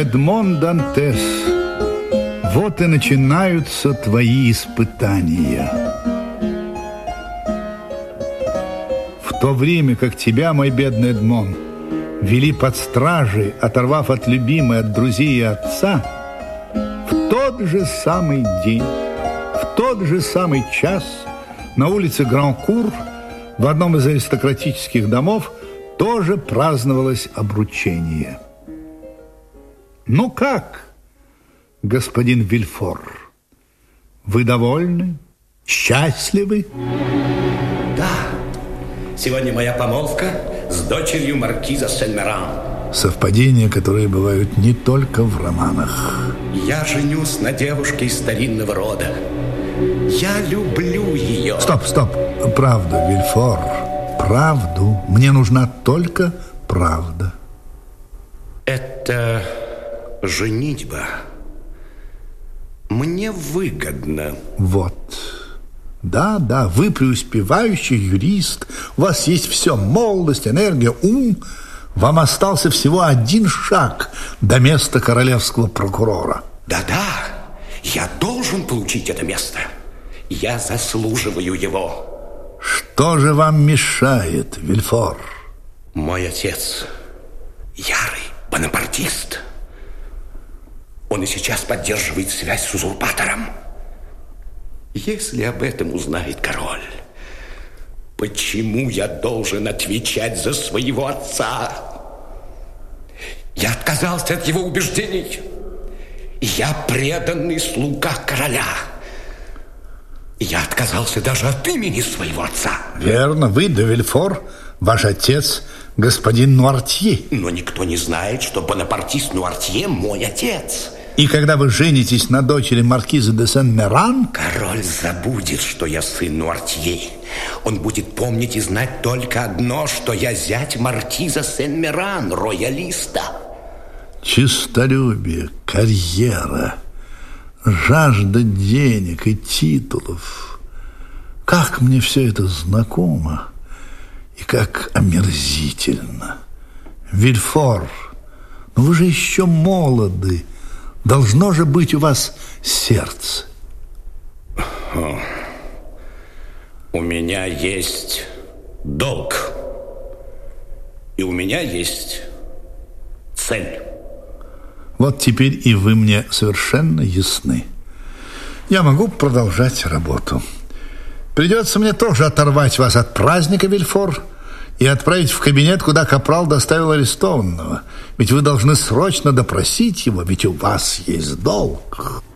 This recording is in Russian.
Эдмон Дантес, вот и начинаются твои испытания. В то время, как тебя, мой бедный Эдмон, вели под стражей, оторвав от любимой, от друзей и отца, в тот же самый день, в тот же самый час на улице Гран-Кур в одном из аристократических домов тоже праздновалось обручение. Ну как, господин Вильфор, вы довольны? Счастливы? Да. Сегодня моя помолвка с дочерью маркиза Сен-Меран. Совпадения, которые бывают не только в романах. Я женюсь на девушке из старинного рода. Я люблю ее. Стоп. Правду, Вильфор. Правду. Мне нужна только правда. Это женитьба мне выгодно. Вот. Да, вы преуспевающий юрист. У вас есть все: молодость, энергия, ум. Вам остался всего один шаг до места королевского прокурора. Да, я должен получить это место. Я заслуживаю его. Что же вам мешает, Вильфор? Мой отец ярый бонапартист. Он и сейчас поддерживает связь с узурпатором. Если об этом узнает король, почему я должен отвечать за своего отца? Я отказался от его убеждений. Я преданный слуга короля. Я отказался даже от имени своего отца. Верно, вы, де Вильфор, ваш отец, господин Нуартье. Но никто не знает, что бонапартист Нуартье мой отец. И когда вы женитесь на дочери маркиза де Сен-Меран... Король забудет, что я сын Нуартье. Он будет помнить и знать только одно, что я зять маркиза Сен-Меран, роялиста. Честолюбие, карьера, жажда денег и титулов. Как мне все это знакомо и как омерзительно. Вильфор, но вы же еще молоды. Должно же быть у вас сердце. У меня есть долг. И у меня есть цель. Вот теперь и вы мне совершенно ясны. Я могу продолжать работу. Придется мне тоже оторвать вас от праздника, Вильфор, и отправить в кабинет, куда капрал доставил арестованного. Ведь вы должны срочно допросить его, ведь у вас есть долг.